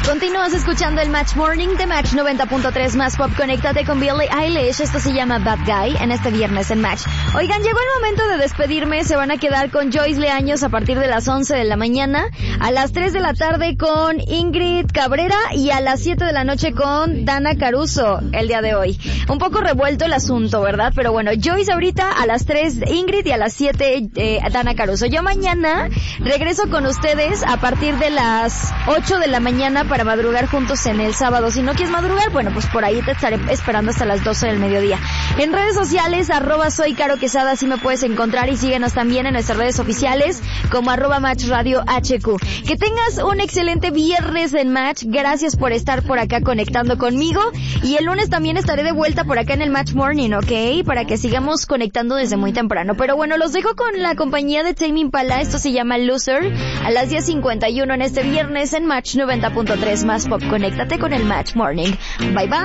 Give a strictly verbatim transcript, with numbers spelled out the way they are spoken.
Continúas escuchando el Match Morning de Match noventa punto tres más pop. Conéctate con Billie Eilish. Esto se llama Bad Guy en este viernes en Match. Oigan, llegó el momento de despedirme. Se van a quedar con Joyce Leaños a partir de las once de la mañana, a las tres de la tarde con Ingrid Cabrera y a las siete de la noche con Dana Caruso el día de hoy. Un poco revuelto el asunto, ¿verdad? Pero bueno, Joyce ahorita a las tres Ingrid y a las siete eh, Dana Caruso. Yo mañana regreso con ustedes a partir de las ocho de la mañana para madrugar juntos en el sábado. Si no quieres madrugar, bueno, pues por ahí te estaré esperando hasta las doce del mediodía. En redes sociales, arroba soy Caro Quesada, así me puedes encontrar, y síguenos también en nuestras redes oficiales como arroba Match Radio H Q. Que tengas un excelente viernes en Match. Gracias por estar por acá conectando conmigo. Y el lunes también estaré de vuelta por acá en el Match Morning, ¿ok? Para que sigamos conectando desde muy temprano. Pero bueno, los dejo con la compañía de Tame Impala. Esto se llama Loser. A las diez cincuenta y uno en este viernes en Match noventa punto tres más pop. Conéctate con el Match Morning. Bye bye.